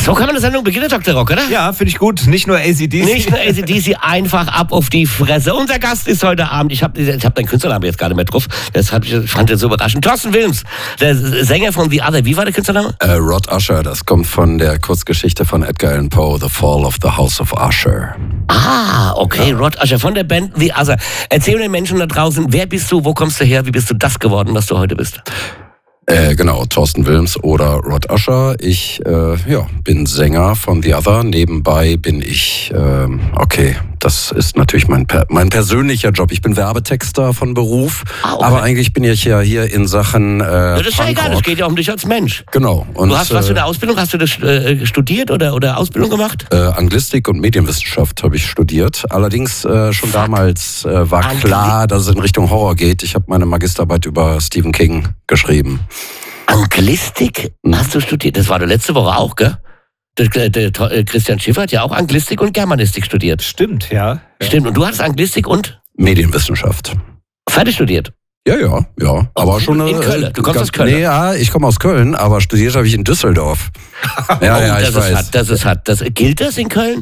So kann man eine Sendung beginnen, Dr. Rock, oder? Ja, finde ich gut. Nicht nur AC/DC. Nicht nur AC/DC, einfach ab auf die Fresse. Unser Gast ist heute Abend, ich hab deinen Künstlernamen jetzt gar nicht mehr drauf, ich fand den so überraschend. Thorsten Wilms, der Sänger von The Other. Wie war der Künstlername? Rod Usher, das kommt von der Kurzgeschichte von Edgar Allan Poe, The Fall of the House of Usher. Ah, okay, ja. Rod Usher von der Band The Other. Erzähl den Menschen da draußen, wer bist du, wo kommst du her, wie bist du das geworden, was du heute bist? Genau, Thorsten Wilms oder Rod Usher. Ich bin Sänger von The Other. Nebenbei bin ich, das ist natürlich mein persönlicher Job. Ich bin Werbetexter von Beruf, aber eigentlich bin ich ja hier in Sachen das ist ja egal, es geht ja um dich als Mensch. Genau. Und was für eine Ausbildung? Hast du das studiert oder Ausbildung gemacht? Anglistik und Medienwissenschaft habe ich studiert. Allerdings schon damals war klar, dass es in Richtung Horror geht. Ich habe meine Magisterarbeit über Stephen King geschrieben. Anglistik hast du studiert? Das war der letzte Woche auch, gell? Der Christian Schiffer hat ja auch Anglistik und Germanistik studiert. Stimmt, ja. Stimmt. Und du hattest Anglistik und? Medienwissenschaft. Fertig studiert? Ja. Aber schon in Köln. Du kommst aus Köln? Nee, ja, ich komme aus Köln, aber studiert habe ich in Düsseldorf. Ja, ich weiß. Gilt das in Köln?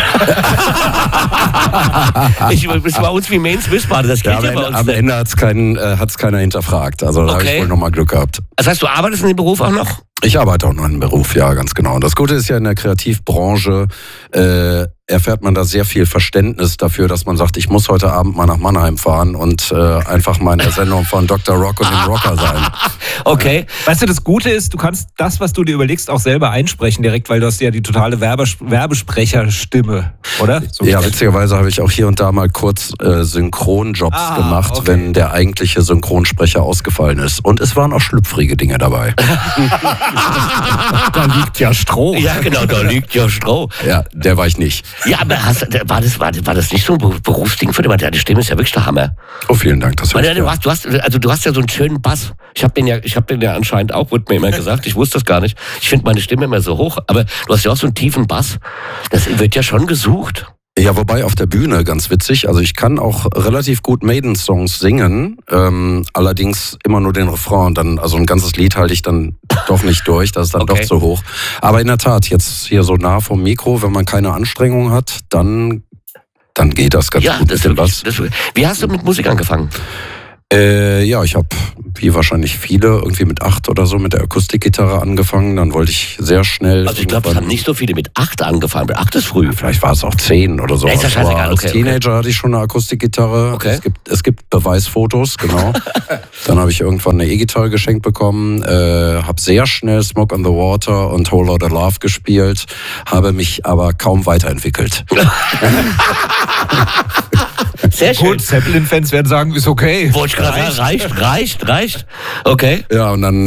Das war uns wie Mainz Wiesbaden, das gilt ja bei uns. Am Ende hat's keiner hinterfragt. Also da habe ich wohl nochmal Glück gehabt. Das heißt, du arbeitest in dem Beruf auch noch? Ich arbeite auch noch in dem Beruf, ja, ganz genau. Und das Gute ist ja, in der Kreativbranche erfährt man da sehr viel Verständnis dafür, dass man sagt, ich muss heute Abend mal nach Mannheim fahren und einfach mal in der Sendung von Dr. Rock und dem Rocker sein. Okay. Weißt du, das Gute ist, du kannst das, was du dir überlegst, auch selber einsprechen direkt, weil du hast ja die totale Werbesprecherstimme, oder? So ja, witzigerweise habe ich auch hier und da mal kurz Synchronjobs gemacht, wenn der eigentliche Synchronsprecher ausgefallen ist. Und es waren auch schlüpfrige Dinge dabei. Da liegt ja Stroh. Ja, genau, da liegt ja Stroh. Ja, der war ich nicht. Ja, aber war das nicht so ein Berufsding für dich? Deine Stimme ist ja wirklich der Hammer. Oh, vielen Dank. Das du hast ja so einen schönen Bass. Ich hab den ja anscheinend auch, wurde mir immer gesagt. Ich wusste das gar nicht. Ich finde meine Stimme immer so hoch. Aber du hast ja auch so einen tiefen Bass. Das wird ja schon gesucht. Ja, wobei auf der Bühne, ganz witzig, also ich kann auch relativ gut Maiden-Songs singen, allerdings immer nur den Refrain und dann, also ein ganzes Lied halte ich dann doch nicht durch, das ist dann doch zu hoch. Aber in der Tat, jetzt hier so nah vom Mikro, wenn man keine Anstrengung hat, dann geht das ganz gut mit dem Bass. Wie hast du mit Musik angefangen? Ich habe, wie wahrscheinlich viele, irgendwie mit 8 oder so mit der Akustikgitarre angefangen. Dann wollte ich sehr schnell... Also ich glaube, es haben nicht so viele mit 8 angefangen. Mit 8 ist früh. Vielleicht war es auch 10 oder so. Ist ja scheißegal. Als Teenager hatte ich schon eine Akustikgitarre. Okay. Es gibt Beweisfotos, genau. Dann habe ich irgendwann eine E-Gitarre geschenkt bekommen. Habe sehr schnell Smoke on the Water und Whole Lotta Love gespielt. Habe mich aber kaum weiterentwickelt. Sehr schön. Gut, Zeppelin-Fans werden sagen, ist okay. Reicht. Okay. Ja, und dann